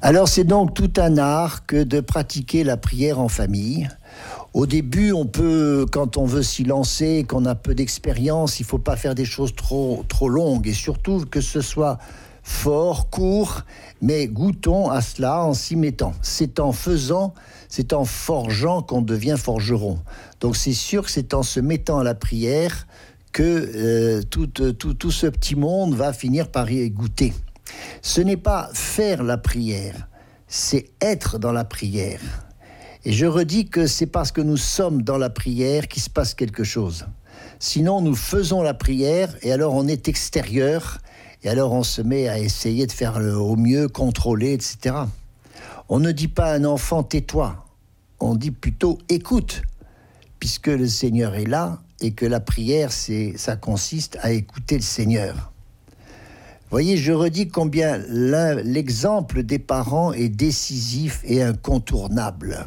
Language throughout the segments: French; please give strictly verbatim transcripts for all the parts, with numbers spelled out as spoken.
Alors c'est donc tout un art que de pratiquer la prière en famille. Au début, on peut, quand on veut s'y lancer, qu'on a peu d'expérience, il ne faut pas faire des choses trop, trop longues et surtout que ce soit fort, court, mais goûtons à cela en s'y mettant. C'est en faisant, c'est en forgeant qu'on devient forgeron. Donc c'est sûr que c'est en se mettant à la prière que euh, tout, tout, tout ce petit monde va finir par y goûter. Ce n'est pas faire la prière, c'est être dans la prière. Et je redis que c'est parce que nous sommes dans la prière qu'il se passe quelque chose. Sinon, nous faisons la prière et alors on est extérieur et alors on se met à essayer de faire le, au mieux, contrôler, et cetera. On ne dit pas à un enfant « tais-toi », on dit plutôt « écoute », puisque le Seigneur est là et que la prière, c'est, ça consiste à écouter le Seigneur. Vous voyez, je redis combien l'exemple des parents est décisif et incontournable.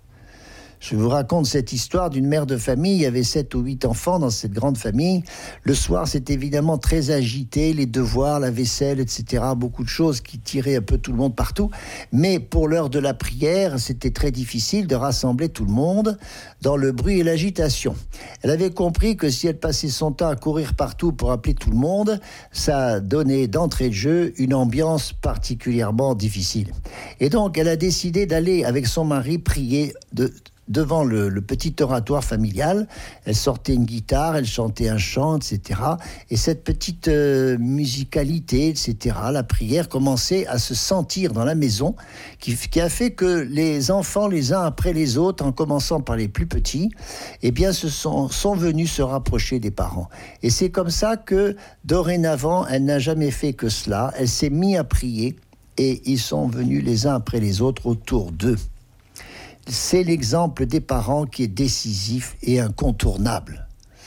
Je vous raconte cette histoire d'une mère de famille. Il y avait sept ou huit enfants dans cette grande famille. Le soir, c'était évidemment très agité, les devoirs, la vaisselle, et cetera. Beaucoup de choses qui tiraient un peu tout le monde partout. Mais pour l'heure de la prière, c'était très difficile de rassembler tout le monde dans le bruit et l'agitation. Elle avait compris que si elle passait son temps à courir partout pour appeler tout le monde, ça donnait d'entrée de jeu une ambiance particulièrement difficile. Et donc, elle a décidé d'aller avec son mari prier de... devant le, le petit oratoire familial. Elle sortait une guitare, elle chantait un chant, et cetera. Et cette petite euh, musicalité, et cetera, la prière commençait à se sentir dans la maison, qui, qui a fait que les enfants, les uns après les autres, en commençant par les plus petits, eh bien, se sont, sont venus se rapprocher des parents. Et c'est comme ça que, dorénavant, elle n'a jamais fait que cela. Elle s'est mise à prier et ils sont venus les uns après les autres autour d'eux. C'est l'exemple des parents qui est décisif et incontournable.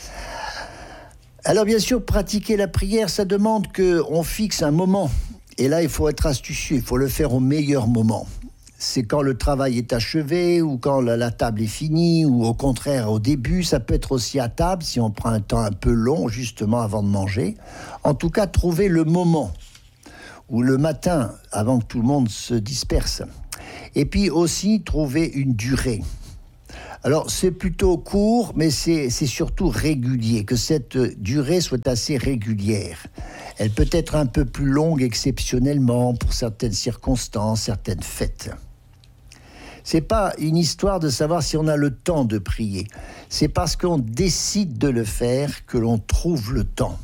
Alors bien sûr, pratiquer la prière, ça demande qu'on fixe un moment. Et là, il faut être astucieux, il faut le faire au meilleur moment. C'est quand le travail est achevé, ou quand la, la table est finie, ou au contraire au début. Ça peut être aussi à table, si on prend un temps un peu long, justement, avant de manger. En tout cas, trouver le moment, ou le matin, avant que tout le monde se disperse. Et puis aussi trouver une durée. Alors c'est plutôt court, mais c'est, c'est surtout régulier, que cette durée soit assez régulière. Elle peut être un peu plus longue exceptionnellement pour certaines circonstances, certaines fêtes. C'est pas une histoire de savoir si on a le temps de prier. C'est parce qu'on décide de le faire que l'on trouve le temps.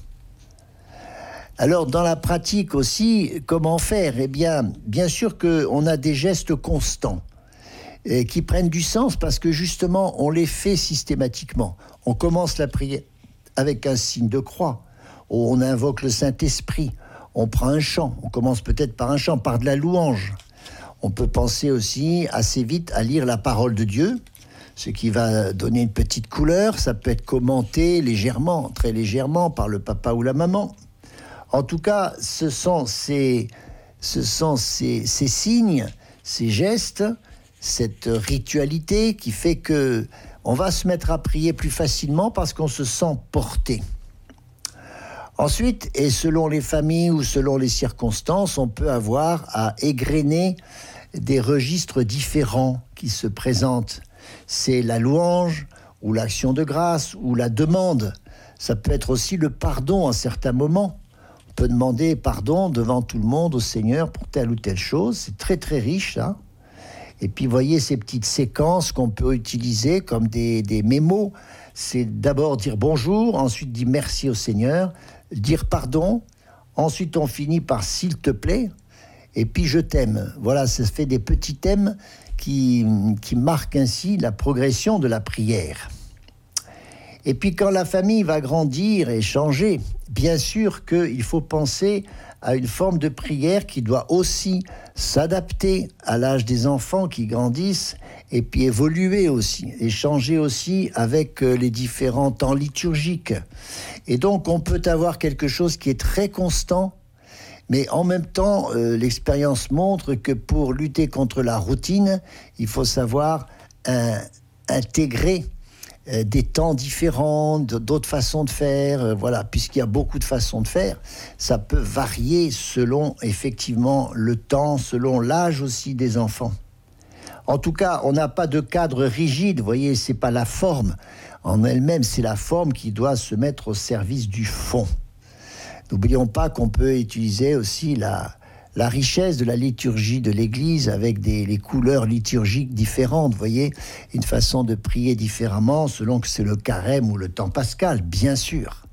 Alors, dans la pratique aussi, comment faire ? Eh bien, bien sûr qu'on a des gestes constants eh, qui prennent du sens parce que justement, on les fait systématiquement. On commence la prière avec un signe de croix. On invoque le Saint-Esprit. On prend un chant. On commence peut-être par un chant, par de la louange. On peut penser aussi assez vite à lire la parole de Dieu, ce qui va donner une petite couleur. Ça peut être commenté légèrement, très légèrement, par le papa ou la maman. En tout cas, ce sont ces, ce sont ces, ces signes, ces gestes, cette ritualité qui fait que on va se mettre à prier plus facilement parce qu'on se sent porté. Ensuite, et selon les familles ou selon les circonstances, on peut avoir à égrener des registres différents qui se présentent. C'est la louange ou l'action de grâce ou la demande. Ça peut être aussi le pardon à certains moments. On peut demander pardon devant tout le monde au Seigneur pour telle ou telle chose. C'est très très riche, ça. Et puis, voyez ces petites séquences qu'on peut utiliser comme des, des mémos. C'est d'abord dire bonjour, ensuite dire merci au Seigneur, dire pardon. Ensuite, on finit par s'il te plaît, et puis je t'aime. Voilà, ça fait des petits thèmes qui, qui marquent ainsi la progression de la prière. Et puis quand la famille va grandir et changer, bien sûr qu'il faut penser à une forme de prière qui doit aussi s'adapter à l'âge des enfants qui grandissent et puis évoluer aussi, et changer aussi avec les différents temps liturgiques. Et donc on peut avoir quelque chose qui est très constant, mais en même temps, euh, l'expérience montre que pour lutter contre la routine, il faut savoir euh, intégrer euh, des temps différents, d'autres façons de faire. Euh, voilà, puisqu'il y a beaucoup de façons de faire, ça peut varier selon effectivement le temps, selon l'âge aussi des enfants. En tout cas, on n'a pas de cadre rigide, vous voyez, c'est pas la forme en elle-même, c'est la forme qui doit se mettre au service du fond. N'oublions pas qu'on peut utiliser aussi la, la richesse de la liturgie de l'Église avec des, les couleurs liturgiques différentes, vous voyez, une façon de prier différemment selon que c'est le carême ou le temps pascal, bien sûr.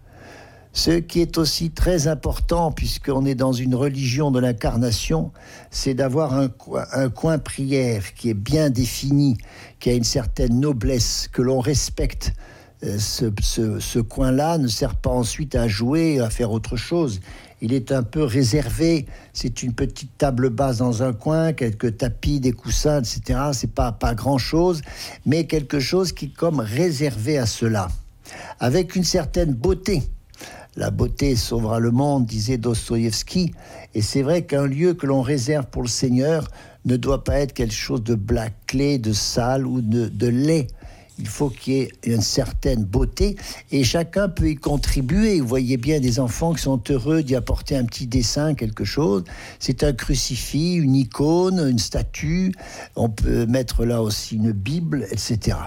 Ce qui est aussi très important, puisqu'on est dans une religion de l'incarnation, c'est d'avoir un, un coin prière qui est bien défini, qui a une certaine noblesse, que l'on respecte. Ce, ce, ce coin-là ne sert pas ensuite à jouer, à faire autre chose. Il est un peu réservé. C'est une petite table basse dans un coin, quelques tapis, des coussins, et cetera. C'est pas, pas grand-chose, mais quelque chose qui est comme réservé à cela, avec une certaine beauté. La beauté sauvera le monde, disait Dostoïevski. Et c'est vrai qu'un lieu que l'on réserve pour le Seigneur ne doit pas être quelque chose de bâclé, de sale ou de, de laid. Il faut qu'il y ait une certaine beauté et chacun peut y contribuer. Vous voyez bien des enfants qui sont heureux d'y apporter un petit dessin, quelque chose. C'est un crucifix, une icône, une statue. On peut mettre là aussi une Bible, et cetera.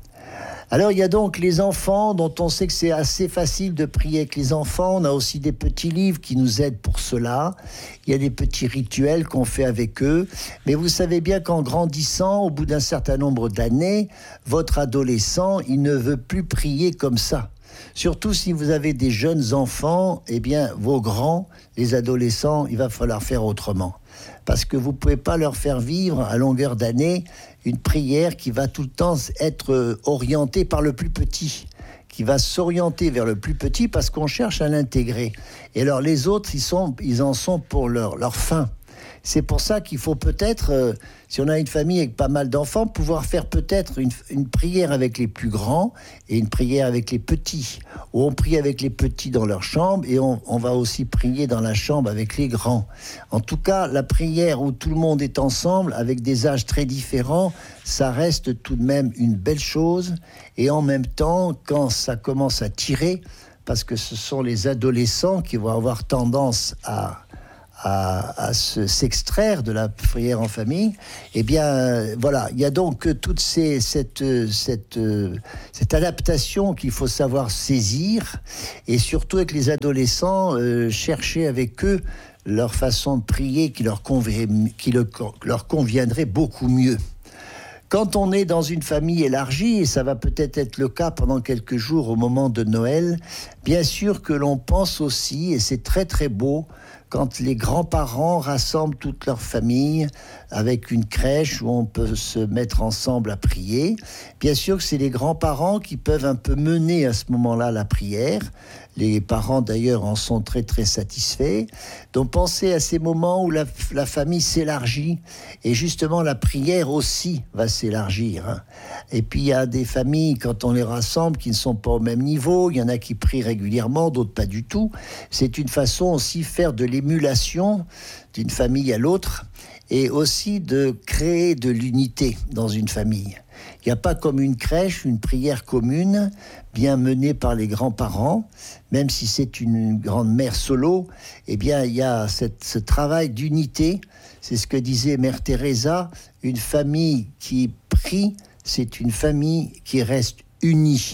Alors, il y a donc les enfants, dont on sait que c'est assez facile de prier avec les enfants. On a aussi des petits livres qui nous aident pour cela. Il y a des petits rituels qu'on fait avec eux. Mais vous savez bien qu'en grandissant, au bout d'un certain nombre d'années, votre adolescent, il ne veut plus prier comme ça. Surtout si vous avez des jeunes enfants, eh bien, vos grands, les adolescents, il va falloir faire autrement. Parce que vous ne pouvez pas leur faire vivre à longueur d'année une prière qui va tout le temps être orientée par le plus petit, qui va s'orienter vers le plus petit parce qu'on cherche à l'intégrer. Et alors les autres, ils, sont, ils en sont pour leur, leur fin. C'est pour ça qu'il faut peut-être, euh, si on a une famille avec pas mal d'enfants, pouvoir faire peut-être une, une prière avec les plus grands et une prière avec les petits. Ou on prie avec les petits dans leur chambre et on, on va aussi prier dans la chambre avec les grands. En tout cas, la prière où tout le monde est ensemble, avec des âges très différents, ça reste tout de même une belle chose. Et en même temps, quand ça commence à tirer, parce que ce sont les adolescents qui vont avoir tendance à... à, à se, s'extraire de la prière en famille, eh bien, euh, voilà, il y a donc toute ces, cette, cette, euh, cette adaptation qu'il faut savoir saisir, et surtout avec les adolescents, euh, chercher avec eux leur façon de prier qui leur, convient, qui le, leur conviendrait beaucoup mieux. Quand on est dans une famille élargie, et ça va peut-être être le cas pendant quelques jours au moment de Noël, bien sûr que l'on pense aussi, et c'est très très beau, quand les grands-parents rassemblent toute leur famille avec une crèche où on peut se mettre ensemble à prier. Bien sûr que c'est les grands-parents qui peuvent un peu mener à ce moment-là la prière. Les parents, d'ailleurs, en sont très, très satisfaits. Donc, pensez à ces moments où la, la famille s'élargit. Et justement, la prière aussi va s'élargir. Hein. Et puis, il y a des familles, quand on les rassemble, qui ne sont pas au même niveau. Il y en a qui prient régulièrement, d'autres pas du tout. C'est une façon aussi de faire de l'émulation d'une famille à l'autre et aussi de créer de l'unité dans une famille. Il n'y a pas comme une crèche, une prière commune, bien menée par les grands-parents, même si c'est une grande-mère solo, eh bien, il y a cette, ce travail d'unité. C'est ce que disait Mère Teresa, une famille qui prie, c'est une famille qui reste unie.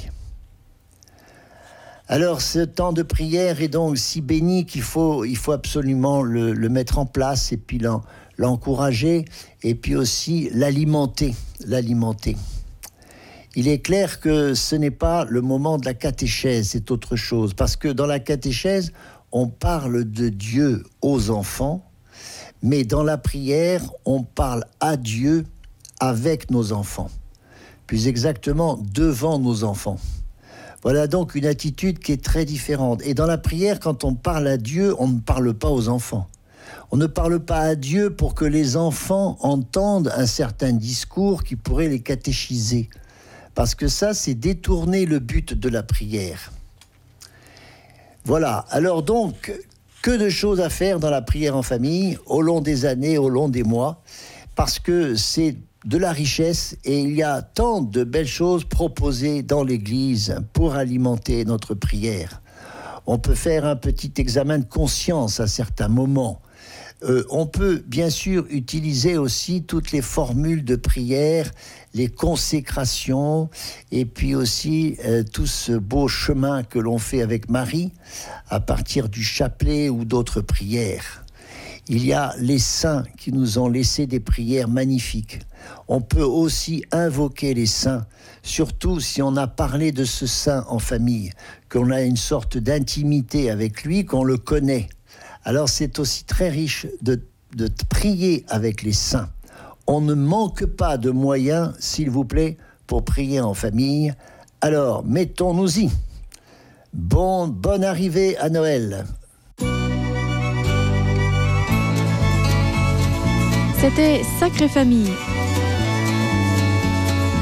Alors, ce temps de prière est donc si béni qu'il faut, il faut absolument le, le mettre en place et puis l'en, l'encourager et puis aussi l'alimenter, l'alimenter. Il est clair que ce n'est pas le moment de la catéchèse, c'est autre chose. Parce que dans la catéchèse, on parle de Dieu aux enfants, mais dans la prière, on parle à Dieu avec nos enfants. Plus exactement, devant nos enfants. Voilà donc une attitude qui est très différente. Et dans la prière, quand on parle à Dieu, on ne parle pas aux enfants. On ne parle pas à Dieu pour que les enfants entendent un certain discours qui pourrait les catéchiser. Parce que ça, c'est détourner le but de la prière. Voilà. Alors donc, que de choses à faire dans la prière en famille, au long des années, au long des mois, parce que c'est de la richesse et il y a tant de belles choses proposées dans l'Église pour alimenter notre prière. On peut faire un petit examen de conscience à certains moments. Euh, on peut bien sûr utiliser aussi toutes les formules de prière, les consécrations et puis aussi euh, tout ce beau chemin que l'on fait avec Marie à partir du chapelet ou d'autres prières. Il y a les saints qui nous ont laissé des prières magnifiques. On peut aussi invoquer les saints, surtout si on a parlé de ce saint en famille, qu'on a une sorte d'intimité avec lui, qu'on le connaît. Alors c'est aussi très riche de, de prier avec les saints. On ne manque pas de moyens, s'il vous plaît, pour prier en famille. Alors, mettons-nous-y. Bon, bonne arrivée à Noël. C'était Sacrée Famille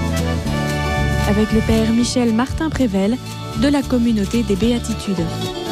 avec le Père Michel Martin-Prével de la Communauté des Béatitudes.